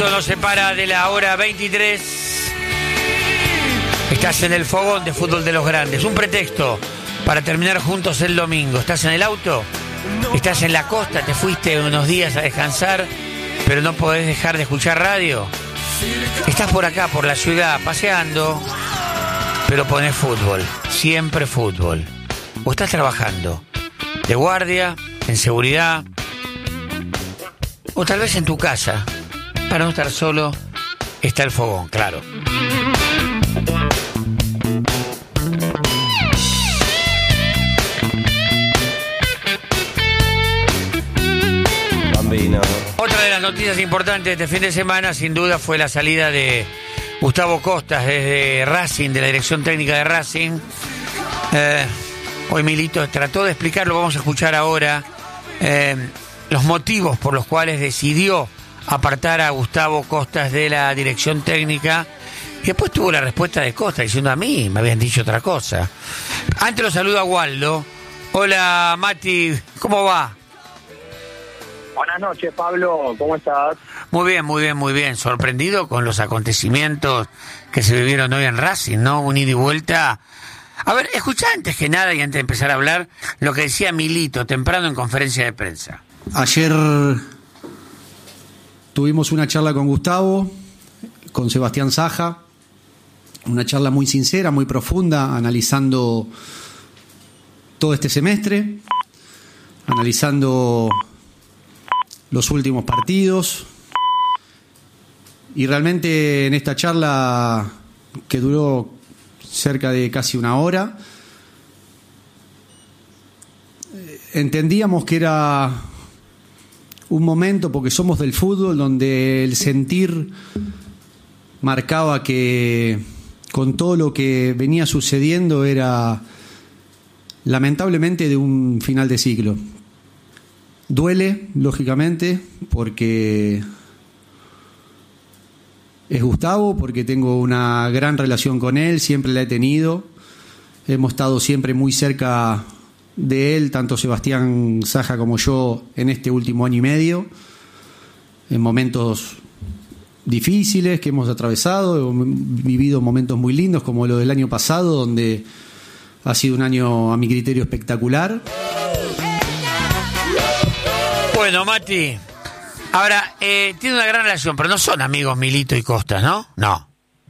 Nos separa de la hora 23. Estás en el fogón de fútbol de los grandes. Un pretexto para terminar juntos el domingo. ¿Estás en el auto? ¿Estás en la costa? ¿Te fuiste unos días a descansar, pero no podés dejar de escuchar radio? ¿Estás por acá, por la ciudad, paseando, pero ponés fútbol? Siempre fútbol. ¿O estás trabajando de guardia, en seguridad? O tal vez en tu casa. Para no estar solo, está el fogón, claro. Bambino. Otra de las noticias importantes de este fin de semana, sin duda, fue la salida de Gustavo Costas desde Racing, de la dirección técnica de Racing. Hoy Milito trató de explicarlo, vamos a escuchar ahora los motivos por los cuales decidió apartar a Gustavo Costas de la dirección técnica, y después tuvo la respuesta de Costas diciendo: a mí me habían dicho otra cosa. Antes lo saludo a Waldo. Hola Mati, ¿cómo va? Buenas noches, Pablo, ¿cómo estás? Muy bien, muy bien, muy bien. Sorprendido con los acontecimientos que se vivieron hoy en Racing, ¿no? Un ida y vuelta. A ver, escuchá antes que nada y antes de empezar a hablar lo que decía Milito temprano en conferencia de prensa. Ayer tuvimos una charla con Gustavo, con Sebastián Saja, una charla muy sincera, muy profunda, analizando todo este semestre, analizando los últimos partidos, y realmente en esta charla, que duró cerca de casi una hora, entendíamos que era un momento, porque somos del fútbol, donde el sentir marcaba que con todo lo que venía sucediendo era lamentablemente de un final de ciclo. Duele, lógicamente, porque es Gustavo, porque tengo una gran relación con él, siempre la he tenido, hemos estado siempre muy cerca de él, tanto Sebastián Saja como yo, en este último año y medio, en momentos difíciles que hemos atravesado, hemos vivido momentos muy lindos como lo del año pasado, donde ha sido un año a mi criterio espectacular. Bueno, Mati, ahora, tiene una gran relación, pero no son amigos Milito y Costas, ¿no? No.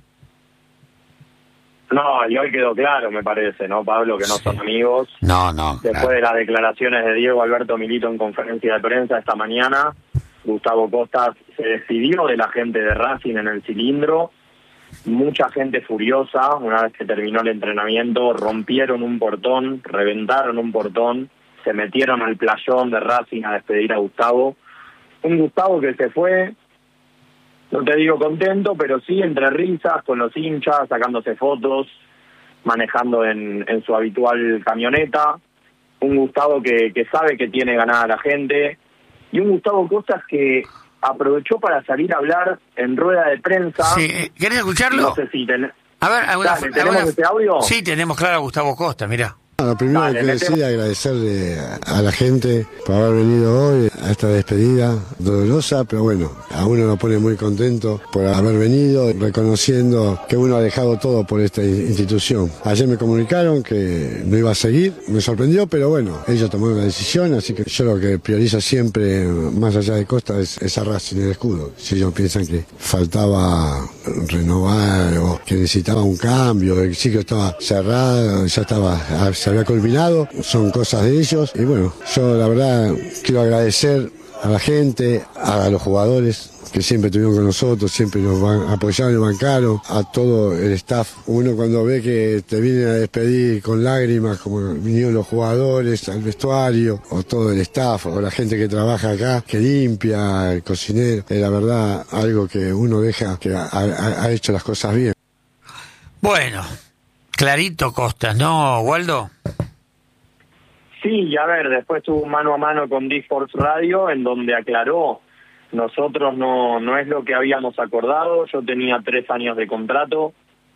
No, y hoy quedó claro, me parece, ¿no, Pablo? Que no son amigos. No, Después claro. de las declaraciones de Diego Alberto Milito en conferencia de prensa esta mañana, Gustavo Costas se despidió de la gente de Racing en el cilindro. Mucha gente furiosa, una vez que terminó el entrenamiento, rompieron un portón, reventaron un portón, se metieron al playón de Racing a despedir a Gustavo. Un Gustavo que se fue, no te digo contento, pero sí entre risas, con los hinchas, sacándose fotos, manejando en su habitual camioneta. Un Gustavo que sabe que tiene ganada la gente. Y un Gustavo Costas que aprovechó para salir a hablar en rueda de prensa. Sí, ¿querés escucharlo? No sé si tenés... A ver, ¿tenemos este audio? Sí, tenemos claro a Gustavo Costas, mirá. Lo primero que decir, agradecerle a la gente por haber venido hoy a esta despedida dolorosa, pero bueno, a uno lo pone muy contento por haber venido, reconociendo que uno ha dejado todo por esta institución. Ayer me comunicaron que no iba a seguir, me sorprendió, pero bueno, ellos tomaron una decisión, así que yo lo que priorizo siempre, más allá de Costas, es a Racing, el escudo. Si ellos piensan que faltaba renovar o que necesitaba un cambio, el ciclo estaba cerrado, ya se había culminado, son cosas de ellos, y bueno, yo la verdad quiero agradecer a la gente, a los jugadores que siempre estuvieron con nosotros, siempre nos apoyaron y bancaron, a todo el staff. Uno cuando ve que te vienen a despedir con lágrimas, como vinieron los jugadores al vestuario, o todo el staff, o la gente que trabaja acá, que limpia, el cocinero, es la verdad algo que uno deja que ha hecho las cosas bien. Bueno, clarito Costas, ¿no, Waldo? Sí, y a ver, después tuvo un mano a mano con D-Sports Radio, en donde aclaró, nosotros no es lo que habíamos acordado, yo tenía 3 años de contrato.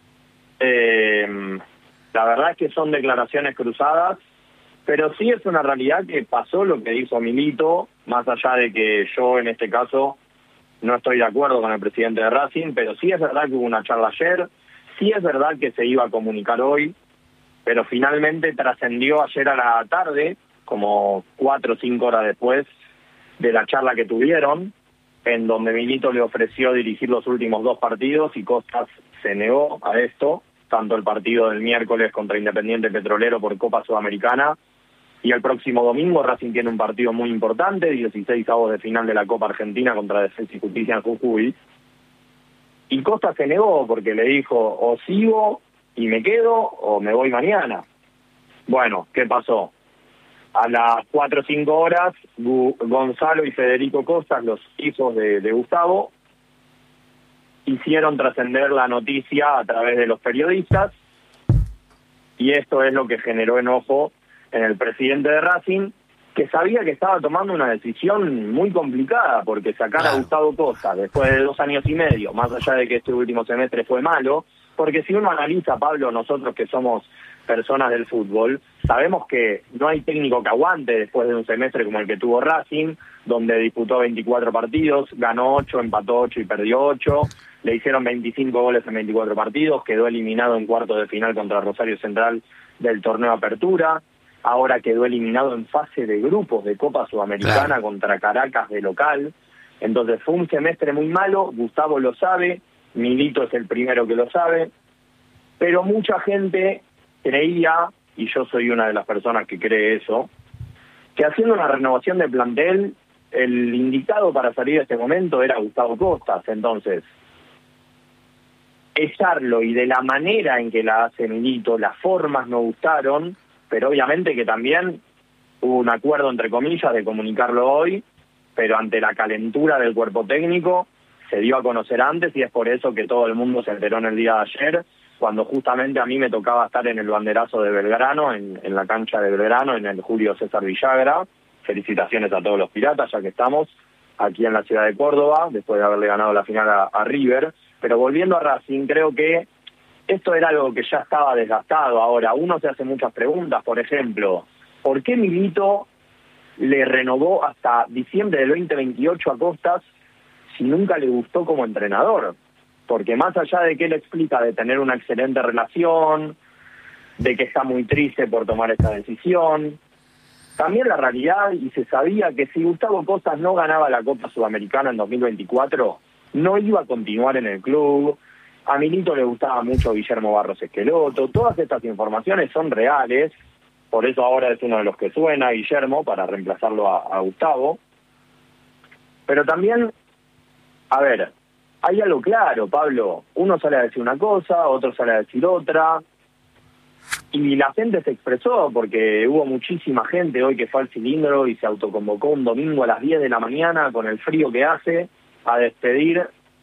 La verdad es que son declaraciones cruzadas, pero sí es una realidad que pasó lo que dijo Milito, más allá de que yo en este caso no estoy de acuerdo con el presidente de Racing, pero sí es verdad que hubo una charla ayer, sí es verdad que se iba a comunicar hoy, pero finalmente trascendió ayer a la tarde, como 4 o 5 horas después de la charla que tuvieron, en donde Milito le ofreció dirigir los últimos 2 partidos y Costas se negó a esto, tanto el partido del miércoles contra Independiente Petrolero por Copa Sudamericana, y el próximo domingo Racing tiene un partido muy importante, 16avos de final de la Copa Argentina contra Defensa y Justicia en Jujuy. Y Costa se negó porque le dijo, o sigo y me quedo o me voy mañana. Bueno, ¿qué pasó? A las 4 o 5 horas, Gonzalo y Federico Costas, los hijos de Gustavo, hicieron trascender la noticia a través de los periodistas, y esto es lo que generó enojo en el presidente de Racing, que sabía que estaba tomando una decisión muy complicada, porque sacar a Gustavo Costas después de 2 años y medio, más allá de que este último semestre fue malo, porque si uno analiza, Pablo, nosotros que somos personas del fútbol, sabemos que no hay técnico que aguante después de un semestre como el que tuvo Racing, donde disputó 24 partidos, ganó 8, empató 8 y perdió 8, le hicieron 25 goles en 24 partidos, quedó eliminado en cuartos de final contra Rosario Central del torneo Apertura, ahora quedó eliminado en fase de grupos de Copa Sudamericana contra Caracas de local. Entonces fue un semestre muy malo, Gustavo lo sabe, Milito es el primero que lo sabe, pero mucha gente creía, y yo soy una de las personas que cree eso, que haciendo una renovación de plantel, el indicado para salir de este momento era Gustavo Costas. Entonces, echarlo, y de la manera en que la hace Milito, las formas no gustaron, pero obviamente que también hubo un acuerdo, entre comillas, de comunicarlo hoy, pero ante la calentura del cuerpo técnico se dio a conocer antes, y es por eso que todo el mundo se enteró en el día de ayer, cuando justamente a mí me tocaba estar en el banderazo de Belgrano, en la cancha de Belgrano, en el Julio César Villagra. Felicitaciones a todos los piratas, ya que estamos aquí en la ciudad de Córdoba, después de haberle ganado la final a River. Pero volviendo a Racing, creo que esto era algo que ya estaba desgastado. Ahora, uno se hace muchas preguntas, por ejemplo, ¿por qué Milito le renovó hasta diciembre del 2028 a Costas si nunca le gustó como entrenador? Porque más allá de que él explica de tener una excelente relación, de que está muy triste por tomar esta decisión, también la realidad, y se sabía que si Gustavo Costas no ganaba la Copa Sudamericana en 2024, no iba a continuar en el club. A Milito le gustaba mucho Guillermo Barros Esqueloto. Todas estas informaciones son reales, por eso ahora es uno de los que suena, Guillermo, para reemplazarlo a Gustavo. Pero también, a ver, hay algo claro, Pablo. Uno sale a decir una cosa, otro sale a decir otra, y la gente se expresó, porque hubo muchísima gente hoy que fue al cilindro y se autoconvocó un domingo a las 10 de la mañana, con el frío que hace, a despedir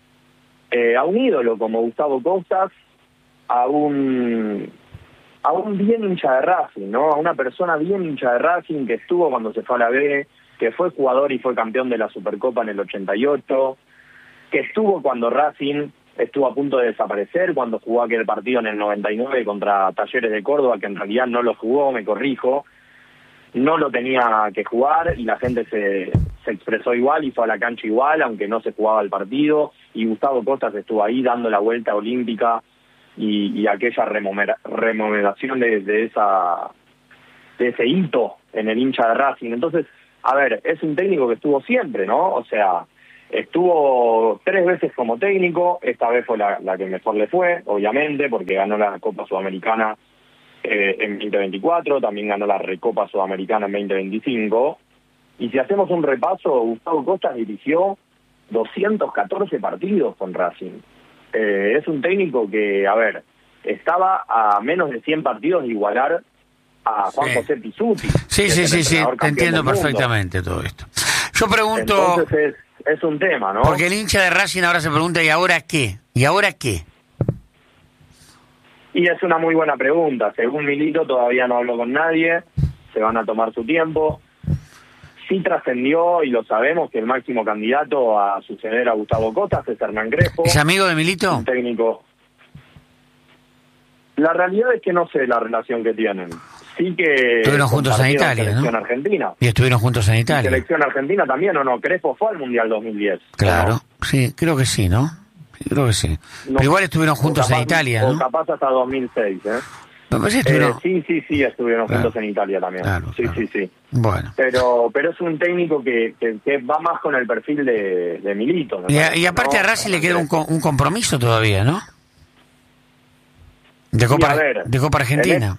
a un ídolo como Gustavo Costas, a un bien hincha de Racing, ¿no? A una persona bien hincha de Racing, que estuvo cuando se fue a la B, que fue jugador y fue campeón de la Supercopa en el 88, que estuvo cuando Racing estuvo a punto de desaparecer, cuando jugó aquel partido en el 99 contra Talleres de Córdoba, que en realidad no lo jugó, me corrijo, no lo tenía que jugar, y la gente se expresó igual y fue a la cancha igual, aunque no se jugaba el partido, y Gustavo Costas estuvo ahí dando la vuelta olímpica y aquella rememoración de ese hito en el hincha de Racing. Entonces, a ver, es un técnico que estuvo siempre, ¿no? O sea, estuvo 3 veces como técnico, esta vez fue la que mejor le fue, obviamente, porque ganó la Copa Sudamericana en 2024, también ganó la Recopa Sudamericana en 2025, y si hacemos un repaso, Gustavo Costas dirigió 214 partidos con Racing. Es un técnico que, a ver, estaba a menos de 100 partidos de igualar a Juan José Pizzuti. Sí, te entiendo perfectamente todo esto. Yo pregunto... Entonces es un tema, ¿no? Porque el hincha de Racing ahora se pregunta, ¿y ahora qué? ¿Y ahora qué? Y es una muy buena pregunta. Según Milito, todavía no habló con nadie, se van a tomar su tiempo. Sí trascendió, y lo sabemos, que el máximo candidato a suceder a Gustavo Costas es Hernán Crespo. ¿Es amigo de Milito? Un técnico. La realidad es que no sé la relación que tienen. Sí que... Estuvieron juntos en Italia, selección ¿no? argentina. Y estuvieron juntos en Italia. Selección argentina también, ¿o no? Crespo fue al Mundial 2010. Claro, ¿no? Sí, creo que sí, ¿no? Creo que sí. No, Pero igual estuvieron juntos en Italia, ¿no? O capaz hasta 2006, ¿eh? Me parece que estuvieron... Sí, estuvieron Claro. juntos en Italia también. Claro, Sí, claro. sí. Bueno. Pero es un técnico que va más con el perfil de Milito. me Y parece, aparte ¿no? a Racing le queda un compromiso todavía, ¿no? De Copa, Sí, a ver, de Copa Argentina.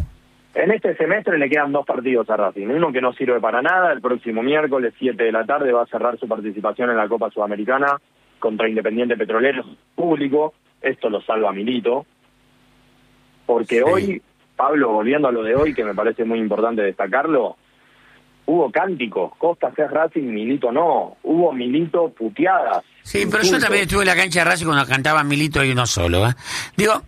En este semestre le quedan 2 partidos a Racing. Uno que no sirve para nada. El próximo miércoles, 7 de la tarde, va a cerrar su participación en la Copa Sudamericana contra Independiente Petrolero público. Esto lo salva Milito. Porque Sí. hoy, Pablo, volviendo a lo de hoy, que me parece muy importante destacarlo, hubo cánticos. Costas es Racing, Milito no. Hubo Milito puteadas. Sí, pero yo insultos. también estuve en la cancha de Racing cuando cantaba Milito y uno solo, ¿eh? Digo,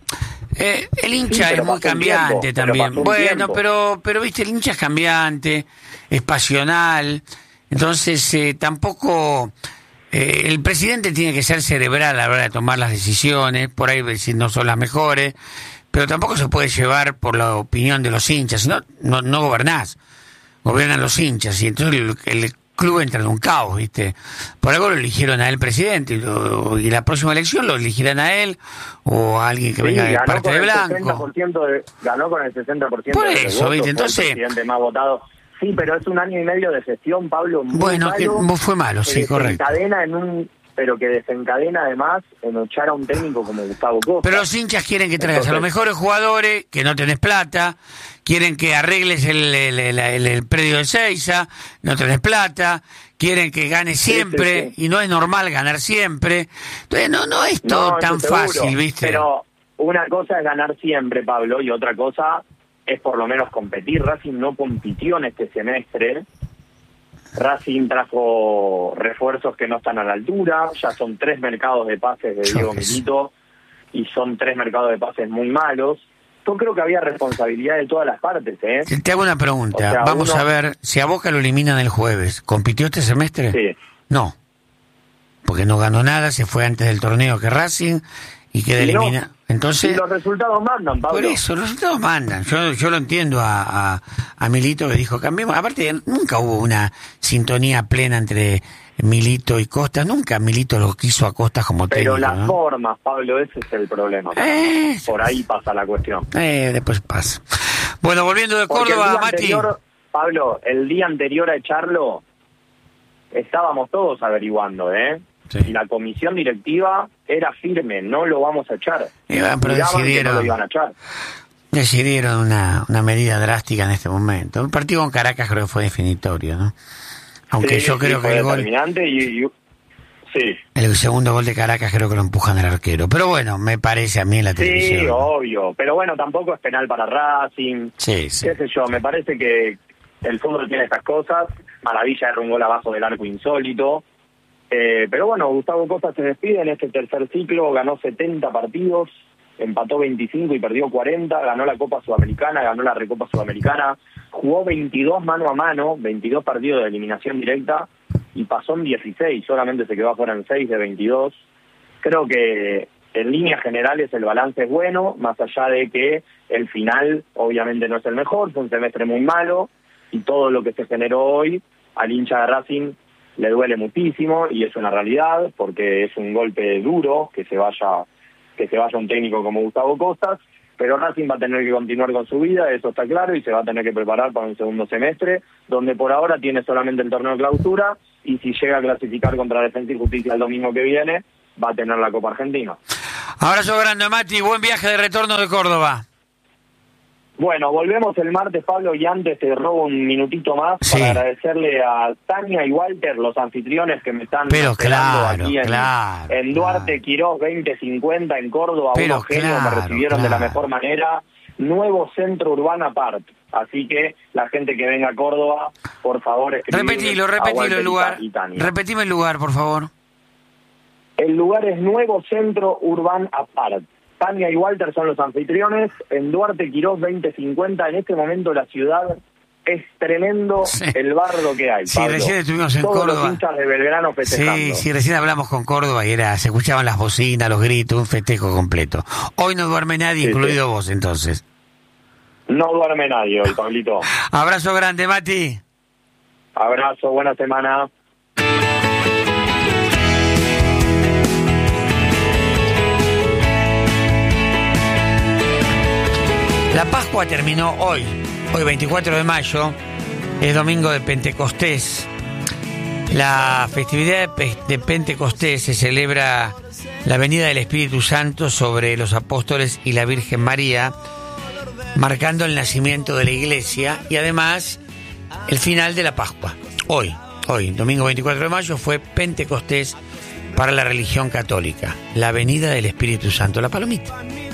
el hincha Sí, pero es muy pasó un cambiante tiempo, también. pero pasó un Bueno, tiempo. pero viste, el hincha es cambiante, es pasional, entonces tampoco... el presidente tiene que ser cerebral a la hora de tomar las decisiones, por ahí si no son las mejores, pero tampoco se puede llevar por la opinión de los hinchas, si no, no gobernás, gobiernan los hinchas, y entonces el club entra en un caos, ¿viste? Por algo lo eligieron a él presidente, y la próxima elección lo elegirán a él, o a alguien que Sí, venga de ganó parte con de el Blanco. 60% ganó con el 60% Por de los eso, votos, ¿viste? fue Entonces- el presidente más votado. Sí, pero es un año y medio de gestión, Pablo, muy Bueno, que malo, fue malo, sí, correcto. Pero que desencadena además en echar a un técnico como Gustavo Costa. Pero los hinchas quieren que traigas a los Entonces- mejores jugadores, que no tenés plata, quieren que arregles el predio de Seiza, no tenés plata, quieren que ganes siempre, sí. y no es normal ganar siempre. Entonces no es todo No, tan eso seguro, fácil, ¿viste? Pero una cosa es ganar siempre, Pablo, y otra cosa es por lo menos competir. Racing no compitió en este semestre. Racing trajo refuerzos que no están a la altura. Ya son 3 mercados de pases de Diego Milito y son 3 mercados de pases muy malos. Yo creo que había responsabilidad de todas las partes, ¿eh? Te hago una pregunta. O sea, Vamos uno- a ver, si a Boca lo eliminan el jueves, ¿compitió este semestre? Sí. No, porque no ganó nada, se fue antes del torneo que Racing y queda Y no. elimina. Entonces, Y los resultados mandan, Pablo. por eso, los resultados mandan. Yo lo entiendo a Milito que dijo, cambiemos. Aparte, nunca hubo una sintonía plena entre Milito y Costas. Nunca Milito lo quiso a Costas como Pero técnico, las ¿no? formas, Pablo, ese es el problema. Por ahí pasa la cuestión. Después pasa. Bueno, volviendo de Porque Córdoba, el día Mati. anterior, Pablo, el día anterior a echarlo, estábamos todos averiguando, ¿eh? Sí. Y la comisión directiva era firme, no lo vamos a echar. Pero Juraban que no lo iban a echar. decidieron una medida drástica en este momento. El partido con Caracas creo que fue definitorio, ¿no? Aunque Sí, yo creo fue que el gol... determinante sí. El segundo gol de Caracas creo que lo empujan al arquero. Pero bueno, me parece a mí en la televisión. Sí, obvio. Pero bueno, tampoco es penal para Racing. Sí, sí. Qué sé yo, me parece que el fútbol tiene estas cosas. Maravilla erró un gol abajo del arco insólito. Pero bueno, Gustavo Costa se despide en este tercer ciclo, ganó 70 partidos, empató 25 y perdió 40, ganó la Copa Sudamericana, ganó la Recopa Sudamericana, jugó 22 mano a mano, 22 partidos de eliminación directa y pasó en 16, solamente se quedó afuera en 6 de 22. Creo que en líneas generales el balance es bueno, más allá de que el final obviamente no es el mejor, fue un semestre muy malo y todo lo que se generó hoy al hincha de Racing le duele muchísimo y es una realidad porque es un golpe duro que se vaya un técnico como Gustavo Costas, pero Racing va a tener que continuar con su vida, eso está claro, y se va a tener que preparar para un segundo semestre, donde por ahora tiene solamente el torneo de clausura, y si llega a clasificar contra Defensa y Justicia el domingo que viene, va a tener la Copa Argentina. Abrazo grande, Mati. Buen viaje de retorno de Córdoba. Bueno, volvemos el martes, Pablo, y antes te robo un minutito más Sí. para agradecerle a Tania y Walter, los anfitriones que me están Pero esperando claro, aquí en Duarte claro. Quirós 2050 en Córdoba. Pero Unos genios claro, me recibieron de la claro. mejor manera. Nuevo centro urbano apart. Así que la gente que venga a Córdoba, por favor, Repetilo el lugar. Repetime el lugar, por favor. El lugar es Nuevo Centro Urbano Apart. Tania y Walter son los anfitriones en Duarte Quirós 2050. En este momento la ciudad es tremendo, Sí. el bardo que hay. Sí, Pablo. recién estuvimos en Todos Córdoba. los hinchas de Belgrano festejando. Sí, recién hablamos con Córdoba y se escuchaban las bocinas, los gritos, un festejo completo. Hoy no duerme nadie, Sí, incluido vos, entonces. No duerme nadie hoy, Pablito. Abrazo grande, Mati. Abrazo, buena semana. Pascua terminó hoy. Hoy 24 de mayo es domingo de Pentecostés. La festividad de Pentecostés se celebra la venida del Espíritu Santo sobre los apóstoles y la Virgen María, marcando el nacimiento de la Iglesia y además el final de la Pascua. Hoy, domingo 24 de mayo, fue Pentecostés para la religión católica, la venida del Espíritu Santo. La palomita.